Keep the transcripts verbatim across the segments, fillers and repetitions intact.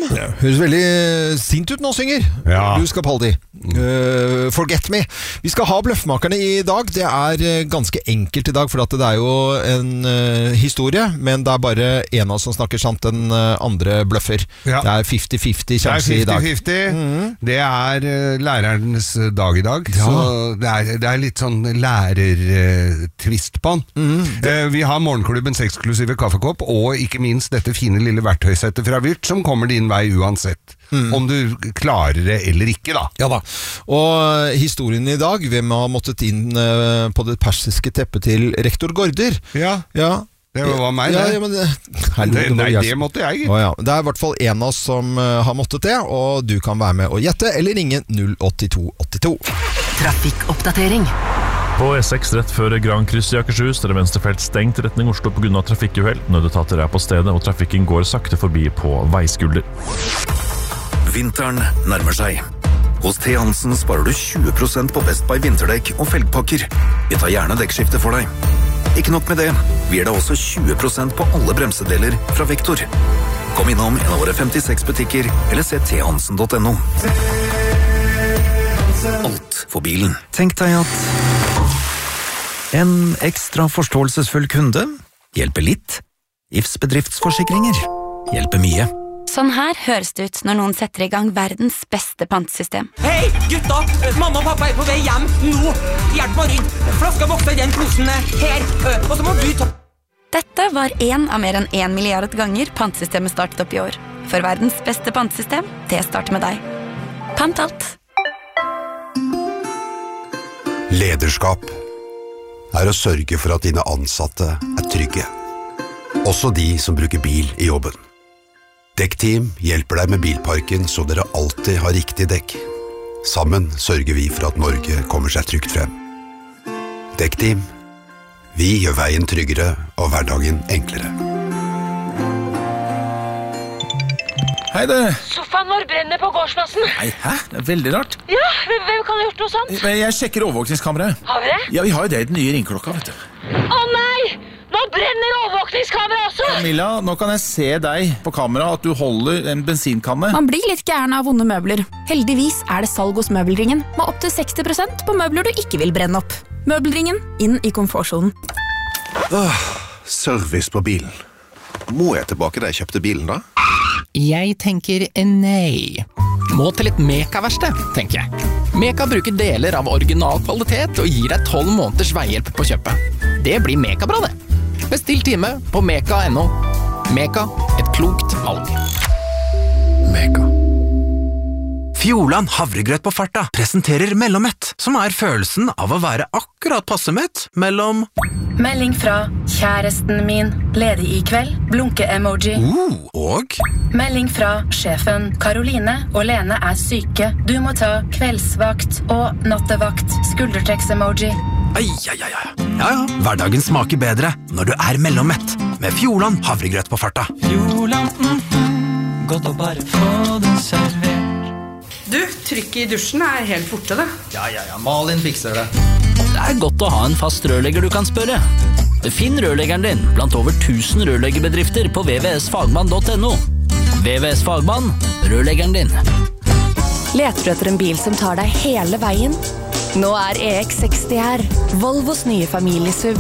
Ja, høres veldig sint ut nå, synger. Ja. Du skal Paldi. Uh, forget me. Vi skal ha bløffmakerne i dag. Det er ganske enkelt i dag, for at det er jo en uh, historie, men det er bare en av oss som snakker sant, den uh, andre bløffer. Ja. Det er fifty-fifty sjanse i dag. Det er fifty-fifty. Mm. Det er uh, lærernes dag i dag, ja. Så det er, det er litt sånn lærertvist uh, på den. Mm. Uh, vi har morgenklubbens eksklusive kaffekopp, og ikke minst dette fine lille verktøysettet fra Vyrt, som kommer din vei uansett. Mm. Om du klarer det eller ikke, da. Ja da. Og historien i dag, hvem har måttet inn uh, på det persiske teppet til rektor Gaarder? Ja. Ja. Det var meg, ja, det. Ja, men det, hallo, det, det nei, jeg... det måtte jeg. Å, ja. Det er i hvert fall en av oss som uh, har måttet det, og du kan være med og gjette, eller ringe null åtte to åtte to. Trafikkoppdatering. På E seks rett før Gran Kryss i Akershus er det venstre felt stengt i retning Oslo på grunn av trafikkuhell. Nødetater er på stedet, og trafikken går sakte forbi på veiskulder. Vinteren nærmer seg. Hos T. Hansen sparer du tjue prosent på Best Buy vinterdekk og felgpakker. Vi tar gjerne dekkskifte for deg. Ikke nok med det, vi gir deg også tjue prosent på alle bremsedeler fra Vektor. Kom innom en av våre femtiseks butikker, eller se t hansen punktum no. Alt for bilen. Tenk deg at en ekstra forståelsesfull kunde hjelper litt. I F S bedriftsforsikringer hjelper mye. Sånn her høres det ut når noen setter i gang verdens beste pantesystem. Hei, gutta! Mamma og pappa er på vei hjem nå! Hjelp meg rygg! Flaska vokser i den posen her, og så må du ta... Dette var en av mer enn en milliard ganger pantesystemet startet opp i år. For verdens beste pantesystem, det starter med deg. Pant alt! Lederskap er å sørge for at dine ansatte er trygge. Også de som bruker bil i jobben. Dekkteam hjelper deg med bilparken så dere alltid har riktig dekk. Sammen sørger vi for at Norge kommer seg trygt frem. Dekkteam, vi gjør veien tryggere og hverdagen enklere. Hei du! Sofaen vår brenner på gårdsplassen. Nei, hæ? Det er veldig rart. Ja, hvem kan ha gjort noe sånt? Jeg sjekker overvåkningskameraet. Har vi det? Ja, vi har jo det i den nye ringklokka, vet du. Å nei! Nå brenner overvåkningskamera også! Camilla, nå kan jeg se deg på kamera at du holder en bensinkanne. Man blir litt gæren av vonde møbler. Heldigvis er det salg hos Møbelringen, med opp til seksti prosent på møbler du ikke vil brenne opp. Møbelringen, inn i komfortsonen. Åh, service på bilen. Må jeg tilbake da jeg kjøpte bilen da? Jeg tenker nei. Må til et Meka-verksted, tenker jeg. Meka bruker deler av original kvalitet og gir deg tolv måneders veihjelp på kjøpet. Det blir Meka-bra, det. Bestill time på meka punktum no. Meka, et klokt valg. Meka. Fjordland havregrøt på farta presenterer Mellommett, som er følelsen av å være akkurat passe mett mellom... Melding fra kjæresten min, ledig i kveld, blunke-emoji. Uh, og? Melding fra sjefen, Karoline og Lene er syke. Du må ta kveldsvakt og nattevakt, skuldertrekks-emoji. Ai, ai, ai, ai. Ja, ja, hverdagen smaker bedre når du er Mellommett, med Fjordland havregrøt på farta. Fjordland, mm-hmm. Godt å bare få det servert. Du, trykket i dusjen er helt borte, det. Ja, ja, ja, Malin fikser det. Det er godt å ha en fast rørlegger du kan spørre. Finn rørleggeren din blant over tusen rørleggerbedrifter på v v s fagmann punktum no. V V S Fagmann, rørleggeren din. Leter du etter en bil som tar deg hele veien? Nå er E X seksti her, Volvos nye familiesuv.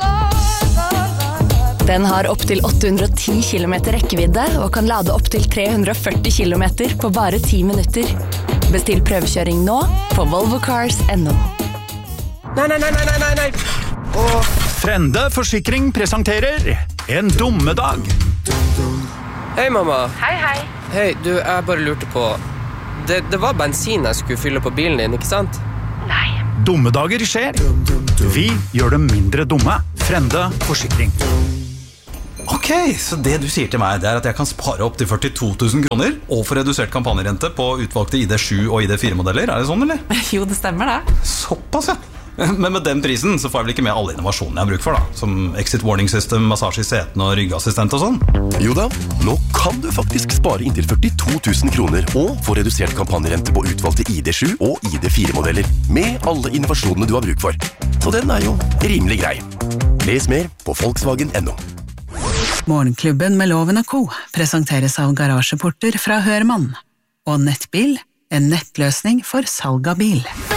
Den har opp til åtte hundre og ti kilometer rekkevidde og kan lade opp til tre hundre og førti kilometer på bare ti minutter. Bestill prøvekjøring nå på volvo cars punktum no. Nei, nei, nei, nei, nei, nei. Og Frende Forsikring presenterer En dummedag. Hei, mamma. Hei, hei. Hei, du, jeg bare lurte på... Det, det var bensin jeg skulle fylle på bilen din, ikke sant? Nei. Dummedager skjer. Vi gjør dem mindre dumme. Frende Forsikring. Ok, så det du sier til meg, det er at jeg kan spare opp til førtito tusen kroner og få redusert kampanjerente på utvalgte I D sju og I D fire modeller. Er det sånn, eller? Jo, det stemmer det. Såpass, ja. Men med den prisen så får jeg vel ikke med alle innovasjonene jeg har bruk for, da. Som exit warning system, massasje I setene og ryggassistent og sånn. Jo da, nå kan du faktisk spare inntil førtito tusen kroner og få redusert kampanjerente på utvalgte I D sju og I D fire modeller med alle innovasjonene du har bruk for. Så den er jo rimelig grei. Les mer på volkswagen punktum no. Morgenklubben med Loven og Co. presenteres av garasjeporter fra Hørmann. Og Nettbil, en nettløsning for salg av bil.